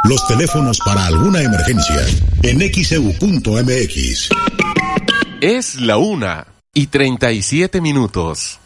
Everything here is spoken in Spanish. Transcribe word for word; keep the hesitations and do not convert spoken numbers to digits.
Los teléfonos para alguna emergencia en X E U punto M X. Es la una y treinta y siete minutos.